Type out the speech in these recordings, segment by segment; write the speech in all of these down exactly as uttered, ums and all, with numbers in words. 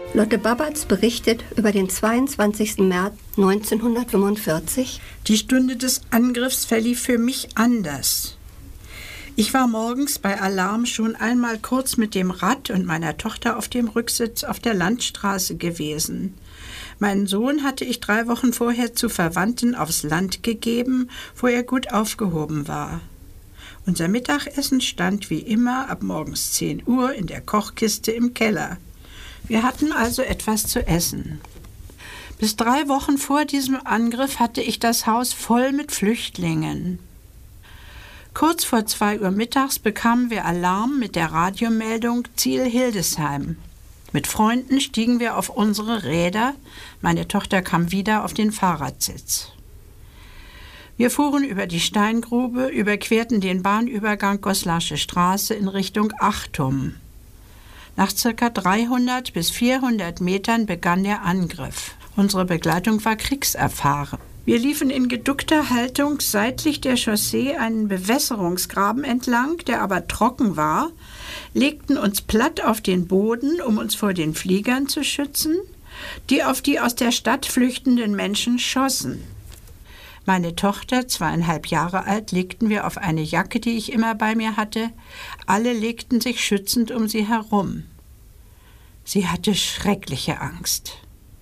Lotte Babatz berichtet über den zweiundzwanzigsten März neunzehnhundertfünfundvierzig. Die Stunde des Angriffs verlief für mich anders. Ich war morgens bei Alarm schon einmal kurz mit dem Rad und meiner Tochter auf dem Rücksitz auf der Landstraße gewesen. Meinen Sohn hatte ich drei Wochen vorher zu Verwandten aufs Land gegeben, wo er gut aufgehoben war. Unser Mittagessen stand wie immer ab morgens zehn Uhr in der Kochkiste im Keller. Wir hatten also etwas zu essen. Bis drei Wochen vor diesem Angriff hatte ich das Haus voll mit Flüchtlingen. Kurz vor zwei Uhr mittags bekamen wir Alarm mit der Radiomeldung Ziel Hildesheim. Mit Freunden stiegen wir auf unsere Räder. Meine Tochter kam wieder auf den Fahrradsitz. Wir fuhren über die Steingrube, überquerten den Bahnübergang Goslasche Straße in Richtung Achtum. Nach circa dreihundert bis vierhundert Metern begann der Angriff. Unsere Begleitung war kriegserfahren. Wir liefen in geduckter Haltung seitlich der Chaussee einen Bewässerungsgraben entlang, der aber trocken war, legten uns platt auf den Boden, um uns vor den Fliegern zu schützen, die auf die aus der Stadt flüchtenden Menschen schossen. Meine Tochter, zweieinhalb Jahre alt, legten wir auf eine Jacke, die ich immer bei mir hatte. Alle legten sich schützend um sie herum. Sie hatte schreckliche Angst.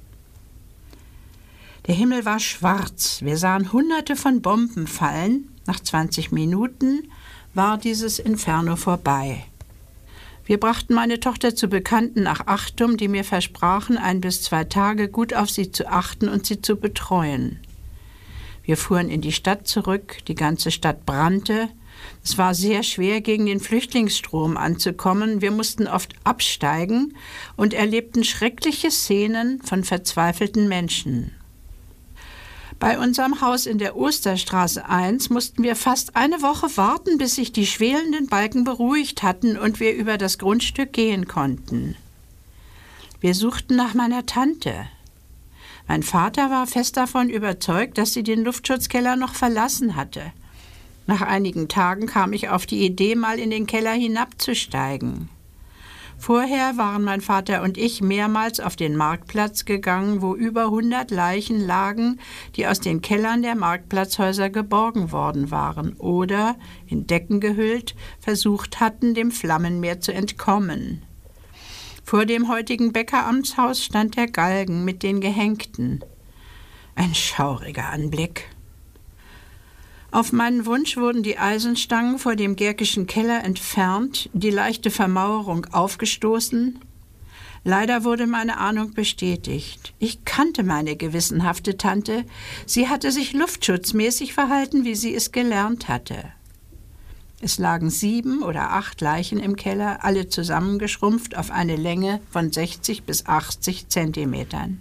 Der Himmel war schwarz. Wir sahen Hunderte von Bomben fallen. Nach zwanzig Minuten war dieses Inferno vorbei. Wir brachten meine Tochter zu Bekannten nach Achtum, die mir versprachen, ein bis zwei Tage gut auf sie zu achten und sie zu betreuen. Wir fuhren in die Stadt zurück. Die ganze Stadt brannte. Es war sehr schwer, gegen den Flüchtlingsstrom anzukommen. Wir mussten oft absteigen und erlebten schreckliche Szenen von verzweifelten Menschen. Bei unserem Haus in der Osterstraße eins mussten wir fast eine Woche warten, bis sich die schwelenden Balken beruhigt hatten und wir über das Grundstück gehen konnten. Wir suchten nach meiner Tante. Mein Vater war fest davon überzeugt, dass sie den Luftschutzkeller noch verlassen hatte. Nach einigen Tagen kam ich auf die Idee, mal in den Keller hinabzusteigen. Vorher waren mein Vater und ich mehrmals auf den Marktplatz gegangen, wo über hundert Leichen lagen, die aus den Kellern der Marktplatzhäuser geborgen worden waren oder, in Decken gehüllt, versucht hatten, dem Flammenmeer zu entkommen. Vor dem heutigen Bäckeramtshaus stand der Galgen mit den Gehängten. Ein schauriger Anblick. Auf meinen Wunsch wurden die Eisenstangen vor dem Gärkischen Keller entfernt, die leichte Vermauerung aufgestoßen. Leider wurde meine Ahnung bestätigt. Ich kannte meine gewissenhafte Tante. Sie hatte sich luftschutzmäßig verhalten, wie sie es gelernt hatte. Es lagen sieben oder acht Leichen im Keller, alle zusammengeschrumpft auf eine Länge von sechzig bis achtzig Zentimetern.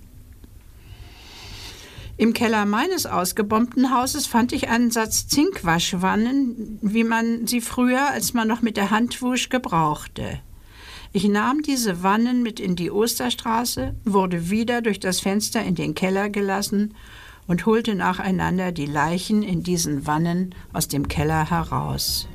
Im Keller meines ausgebombten Hauses fand ich einen Satz Zinkwaschwannen, wie man sie früher, als man noch mit der Hand wusch, gebrauchte. Ich nahm diese Wannen mit in die Osterstraße, wurde wieder durch das Fenster in den Keller gelassen und holte nacheinander die Leichen in diesen Wannen aus dem Keller heraus.